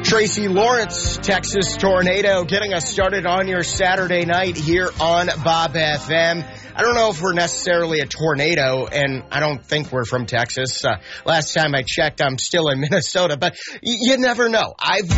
Tracy Lawrence, Texas Tornado, getting us started on your Saturday night here on Bob FM. I don't know if we're necessarily a tornado, and I don't think we're from Texas. Last time I checked, I'm still in Minnesota, but you never know. I've